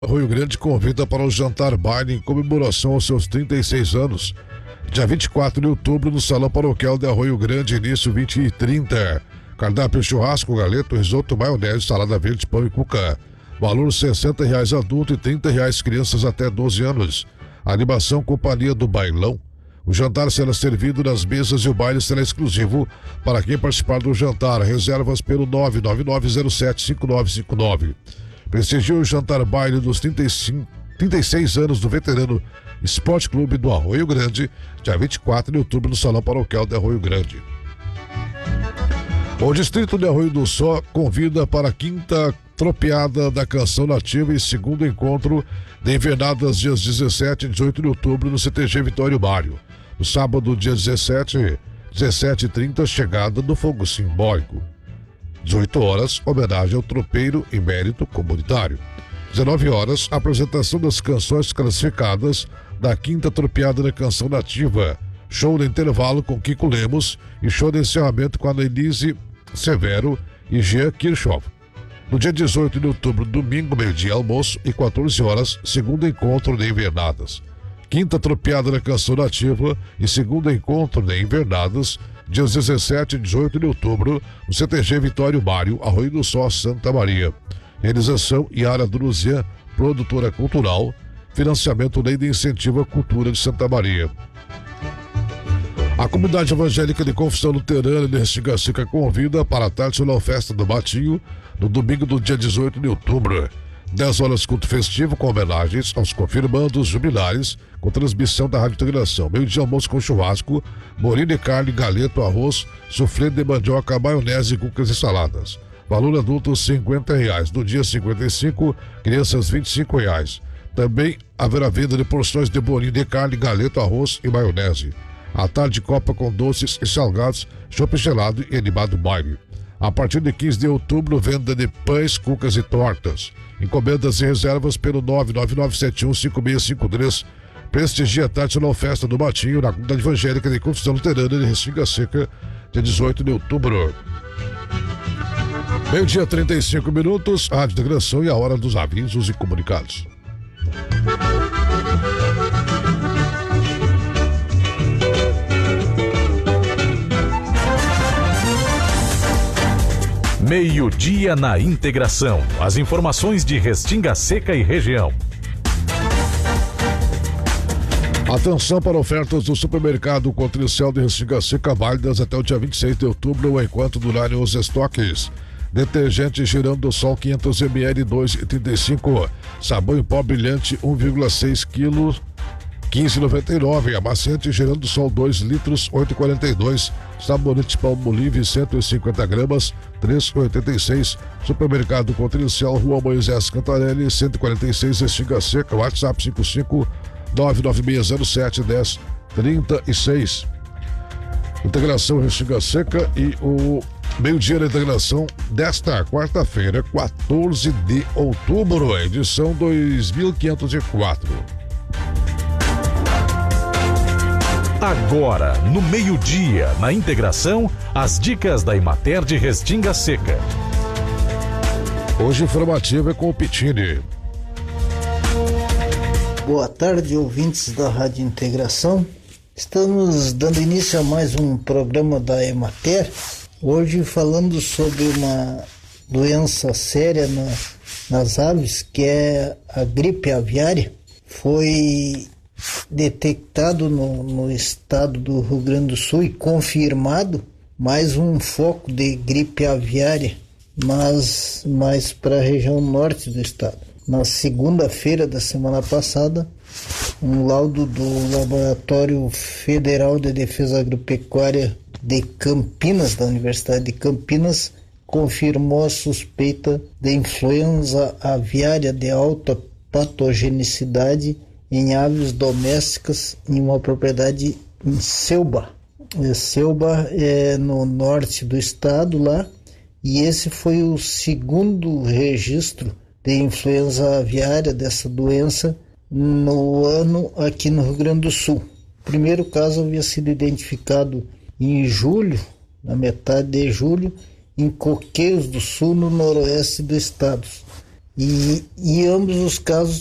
Rio Grande convida para o jantar baile em comemoração aos seus 36 anos. Dia 24 de outubro no Salão Paroquial de Arroio Grande, início 20h30. Cardápio: churrasco, galeto, risoto, maionese, salada verde, pão e cuca. Valor R$60 adulto e R$30 crianças até 12 anos. Animação Companhia do Bailão. O jantar será servido nas mesas e o baile será exclusivo para quem participar do jantar. Reservas pelo 999075959. Prestigie o jantar baile dos 36 anos do veterano Esporte Clube do Arroio Grande, dia 24 de outubro no Salão Paroquial de Arroio Grande. O Distrito de Arroio do Sol convida para a quinta tropeada da Canção Nativa e segundo encontro de invernadas dias 17 e 18 de outubro no CTG Vitório Mário. No sábado, dia 17h30, chegada do fogo simbólico. 18 horas, homenagem ao tropeiro e mérito comunitário. 19 horas, apresentação das canções classificadas da quinta tropeada da Canção Nativa. Show de intervalo com Kiko Lemos e show de encerramento com a Annelise Severo e Jean Kirchhoff. No dia 18 de outubro, domingo, meio-dia, almoço e 14 horas, segundo encontro de invernadas. Quinta tropeada da Canção Nativa e segundo encontro de invernadas, dias 17 e 18 de outubro, no CTG Vitório Mário, Arroio do Sol, Santa Maria. Realização: Yara Druzian, produtora cultural. Financiamento: Lei de Incentivo à Cultura de Santa Maria. A comunidade evangélica de Confissão Luterana de Restinga Seca convida para a tradicional festa do Matinho, no domingo do dia 18 de outubro. 10 horas, culto festivo com homenagens aos confirmandos jubilares, com transmissão da Rádio Integração. Meio-dia, almoço com churrasco, morinho de carne, galeto, arroz, suflê de mandioca, maionese, cucas e saladas. Valor adulto R$50. No dia 55, crianças R$25. Também haverá venda de porções de bolinho de carne, galeto, arroz e maionese. À tarde, copa com doces e salgados, chopp gelado e animado baile. A partir de 15 de outubro, venda de pães, cucas e tortas. Encomendas e reservas pelo 999715653. Prestigia a tradicional festa do Matinho na comunidade evangélica de Confissão Luterana de Restinga Seca, dia 18 de outubro. Meio-dia, 35 minutos, Rádio Integração e a hora dos avisos e comunicados. Meio-dia na Integração. As informações de Restinga Seca e região. Atenção para ofertas do supermercado Cotricel de Restinga Seca, válidas até o dia 26 de outubro, enquanto durarem os estoques. Detergente Girando Sol 500 ml 2,35. Sabão em pó brilhante 1,6 kg 15,99. Amaciante Girando Sol 2 litros 8,42. Sabonete Palmolive 150 gramas 3,86. Supermercado Cotricel, Rua Moisés Cantarelli 146, Restinga Seca. WhatsApp 55996071036. Integração Restinga Seca e o meio-dia da integração desta quarta-feira, 14 de outubro, edição 2504. Agora, no meio-dia, na Integração, as dicas da Emater de Restinga Seca. Hoje informativo é com o Pitini. Boa tarde, ouvintes da Rádio Integração. Estamos dando início a mais um programa da Emater. Hoje falando sobre uma doença séria nas aves, que é a gripe aviária. Foi detectado no estado do Rio Grande do Sul e confirmado mais um foco de gripe aviária, mas mais para a região norte do estado. Na segunda-feira da semana passada, um laudo do Laboratório Federal de Defesa Agropecuária de Campinas, da Universidade de Campinas, confirmou a suspeita de influenza aviária de alta patogenicidade em aves domésticas em uma propriedade em Selba. Selba é no norte do estado lá, e esse foi o segundo registro de influenza aviária dessa doença no ano aqui no Rio Grande do Sul. O primeiro caso havia sido identificado em julho, na metade de julho, em Coqueiros do Sul, no noroeste do estado. E ambos os casos